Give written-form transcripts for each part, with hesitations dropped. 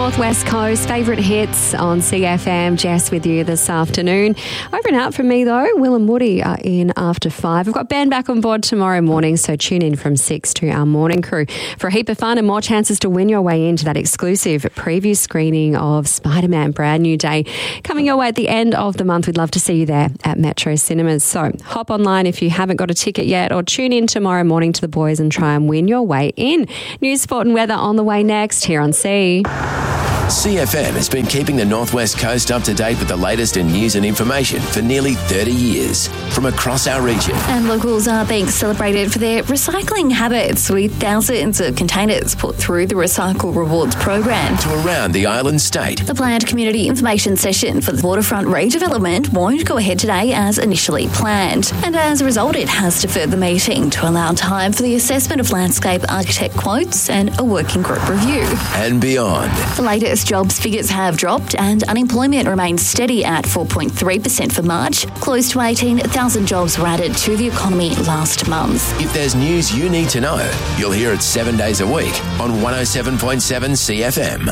Northwest Coast, favourite hits on CFM. Jess with you this afternoon. Over and out from me though, Will and Woody are in after 5. We've got Ben back on board tomorrow morning, so tune in from 6 to our morning crew for a heap of fun and more chances to win your way into that exclusive preview screening of Spider-Man Brand New Day. Coming your way at the end of the month. We'd love to see you there at Metro Cinemas. So hop online if you haven't got a ticket yet, or tune in tomorrow morning to the boys and try and win your way in. News, sport and weather on the way next here on C. CFM has been keeping the Northwest Coast up to date with the latest in news and information for nearly 30 years from across our region. And locals are being celebrated for their recycling habits, with thousands of containers put through the Recycle Rewards program. To around the island state. The planned community information session for the waterfront redevelopment won't go ahead today as initially planned. And as a result, it has deferred the meeting to allow time for the assessment of landscape architect quotes and a working group review. And beyond. The latest jobs figures have dropped and unemployment remains steady at 4.3% for March. Close to 18,000 jobs were added to the economy last month. If there's news you need to know, you'll hear it 7 days a week on 107.7 CFM.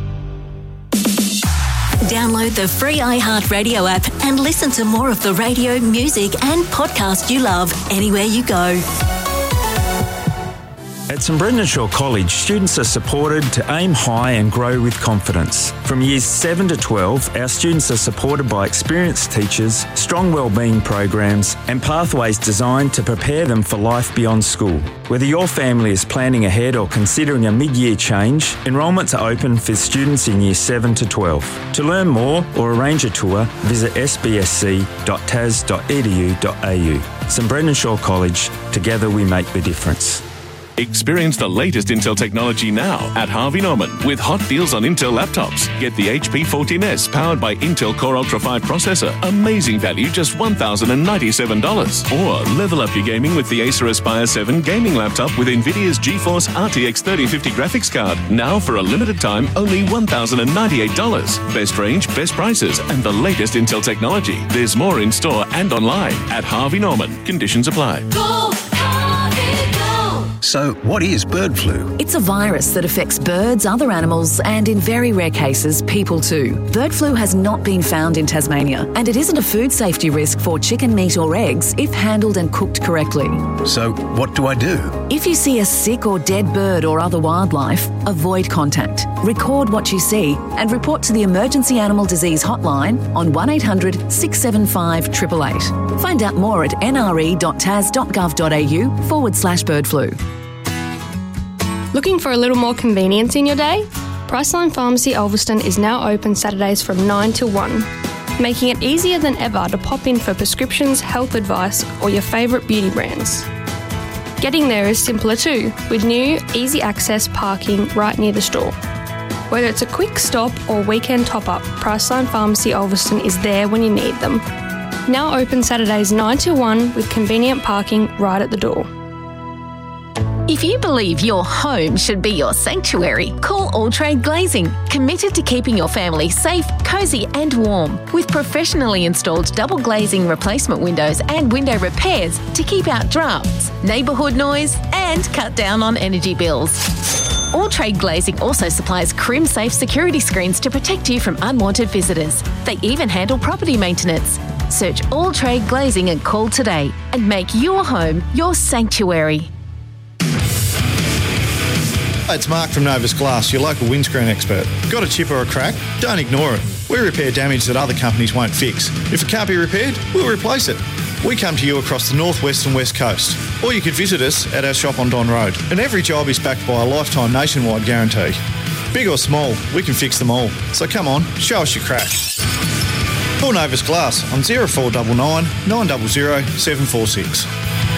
Download the free iHeartRadio app and listen to more of the radio, music and podcast you love anywhere you go. At St Brendan Shaw College, students are supported to aim high and grow with confidence. From years 7 to 12, our students are supported by experienced teachers, strong wellbeing programs and pathways designed to prepare them for life beyond school. Whether your family is planning ahead or considering a mid-year change, enrolments are open for students in years 7 to 12. To learn more or arrange a tour, visit sbsc.tas.edu.au. St Brendan Shaw College, together we make the difference. Experience the latest Intel technology now at Harvey Norman with hot deals on Intel laptops. Get the HP 14S powered by Intel Core Ultra 5 processor. Amazing value, just $1,097. Or level up your gaming with the Acer Aspire 7 gaming laptop with NVIDIA's GeForce RTX 3050 graphics card. Now for a limited time, only $1,098. Best range, best prices, and the latest Intel technology. There's more in store and online at Harvey Norman. Conditions apply. Go! So, what is bird flu? It's a virus that affects birds, other animals, and in very rare cases, people too. Bird flu has not been found in Tasmania, and it isn't a food safety risk for chicken meat or eggs if handled and cooked correctly. So, what do I do? If you see a sick or dead bird or other wildlife, avoid contact. Record what you see and report to the Emergency Animal Disease Hotline on 1800 675 888. Find out more at nre.tas.gov.au/bird flu. Looking for a little more convenience in your day? Priceline Pharmacy Ulverston is now open Saturdays from 9 till 1, making it easier than ever to pop in for prescriptions, health advice or your favourite beauty brands. Getting there is simpler too, with new, easy access parking right near the store. Whether it's a quick stop or weekend top-up, Priceline Pharmacy Ulverston is there when you need them. Now open Saturdays 9 till 1 with convenient parking right at the door. If you believe your home should be your sanctuary, call All Trade Glazing, committed to keeping your family safe, cosy and warm, with professionally installed double glazing replacement windows and window repairs to keep out drafts, neighbourhood noise and cut down on energy bills. All Trade Glazing also supplies Crim-safe security screens to protect you from unwanted visitors. They even handle property maintenance. Search All Trade Glazing and call today and make your home your sanctuary. It's Mark from Novus Glass, your local windscreen expert. Got a chip or a crack? Don't ignore it. We repair damage that other companies won't fix. If it can't be repaired, we'll replace it. We come to you across the northwest and west coast. Or you could visit us at our shop on Don Road. And every job is backed by a lifetime nationwide guarantee. Big or small, we can fix them all. So come on, show us your crack. Call Novus Glass on 0499 900 746.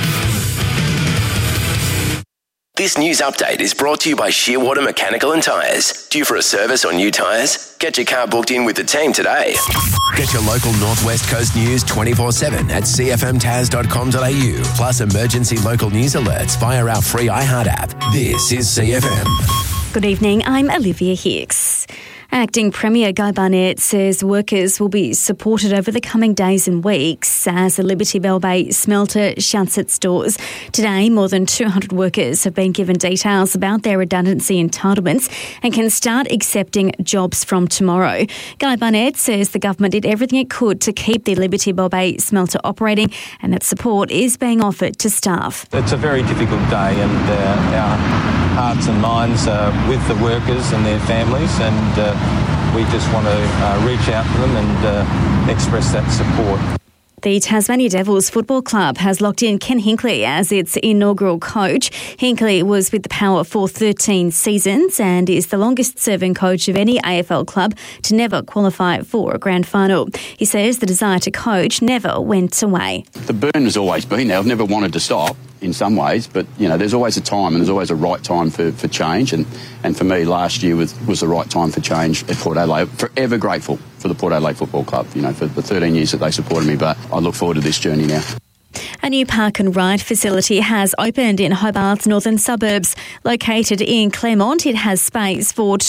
This news update is brought to you by Shearwater Mechanical and Tyres. Due for a service or new tyres? Get your car booked in with the team today. Get your local Northwest Coast news 24/7 at cfmtas.com.au. Plus emergency local news alerts via our free iHeart app. This is CFM. Good evening, I'm Olivia Hicks. Acting Premier Guy Barnett says workers will be supported over the coming days and weeks as the Liberty Bell Bay smelter shuts its doors. Today, more than 200 workers have been given details about their redundancy entitlements and can start accepting jobs from tomorrow. Guy Barnett says the government did everything it could to keep the Liberty Bell Bay smelter operating and that support is being offered to staff. It's a very difficult day and our hearts and minds are with the workers and their families, and we just want to reach out to them and express that support. The Tasmania Devils Football Club has locked in Ken Hinkley as its inaugural coach. Hinkley was with the Power for 13 seasons and is the longest-serving coach of any AFL club to never qualify for a grand final. He says the desire to coach never went away. The burn has always been there. I've never wanted to stop in some ways, but, you know, there's always a time and there's always a right time for change. And for me, last year was the right time for change at Port Adelaide. Forever grateful for the Port Adelaide Football Club, you know, for the 13 years that they supported me, but I look forward to this journey now. A new park and ride facility has opened in Hobart's northern suburbs. Located in Claremont, it has space for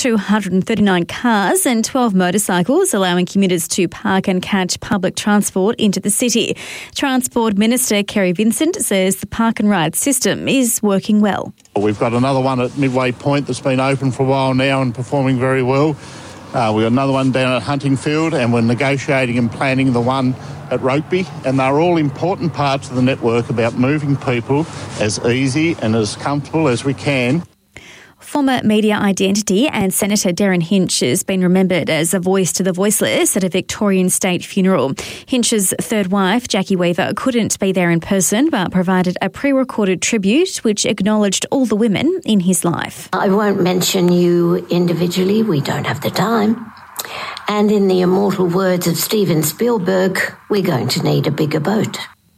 239 cars and 12 motorcycles, allowing commuters to park and catch public transport into the city. Transport Minister Kerry Vincent says the park and ride system is working well. We've got another one at Midway Point that's been open for a while now and performing very well. We've got another one down at Huntingfield, and we're negotiating and planning the one at Rokeby, and they're all important parts of the network about moving people as easy and as comfortable as we can. Former media identity and Senator Darren Hinch has been remembered as a voice to the voiceless at a Victorian state funeral. Hinch's third wife, Jackie Weaver, couldn't be there in person but provided a pre-recorded tribute which acknowledged all the women in his life. I won't mention you individually, we don't have the time. And in the immortal words of Steven Spielberg, we're going to need a bigger boat.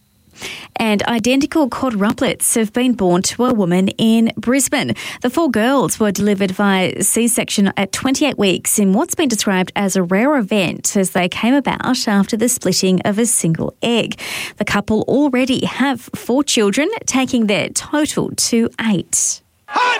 And identical quadruplets have been born to a woman in Brisbane. The 4 girls were delivered via C-section at 28 weeks in what's been described as a rare event as they came about after the splitting of a single egg. The couple already have 4 children, taking their total to 8.